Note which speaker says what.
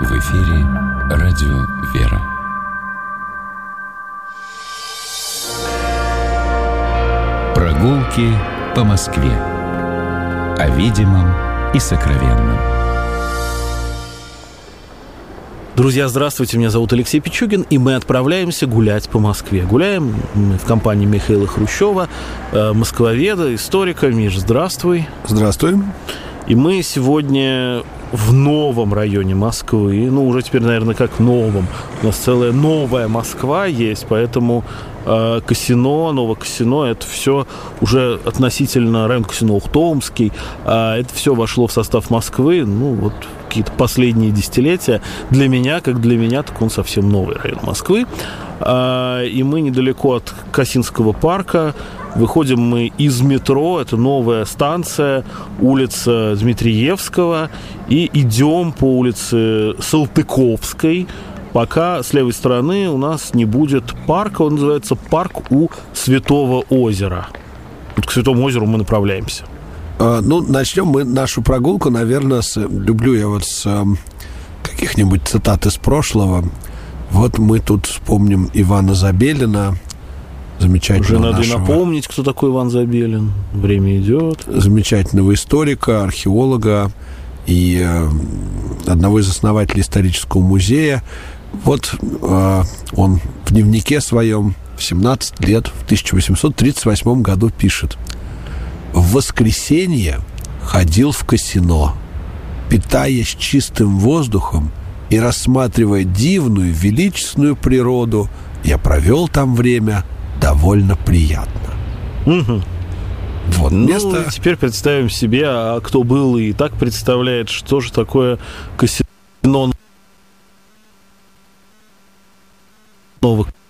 Speaker 1: В эфире радио «Вера». Прогулки по Москве. О видимом и сокровенном.
Speaker 2: Друзья, здравствуйте, меня зовут Алексей Пичугин, и мы отправляемся гулять по Москве. Гуляем мы в компании Михаила Хрущева, москвоведа, историка. Миш, здравствуй.
Speaker 3: Здравствуй.
Speaker 2: И мы сегодня в новом районе Москвы, уже теперь, наверное, как в новом. У нас целая новая Москва есть, поэтому Косино, Новокосино, это все уже относительно район Косино, Ухтомский, это все вошло в состав Москвы, какие-то последние десятилетия. Для меня, так он совсем новый район Москвы. И мы недалеко от Косинского парка. Выходим мы из метро, это новая станция, улица Дмитриевского, и идем по улице Салтыковской, пока с левой стороны у нас не будет парка, он называется «Парк у Святого озера». Вот к Святому озеру мы направляемся.
Speaker 3: Начнем мы нашу прогулку, наверное, люблю я с каких-нибудь цитат из прошлого. Вот мы тут вспомним Ивана Забелина, замечательного
Speaker 2: уже надо и напомнить, кто такой Иван Забелин. Время идет.
Speaker 3: Замечательного историка, археолога и одного из основателей исторического музея. Вот он в дневнике своем в 17 лет, в 1838 году пишет: «В воскресенье ходил в Косино, питаясь чистым воздухом и рассматривая дивную, величественную природу, я провел там время довольно приятно».
Speaker 2: Угу.
Speaker 3: Вот место.
Speaker 2: Теперь представим себе, а кто был и так представляет, что же такое Косино.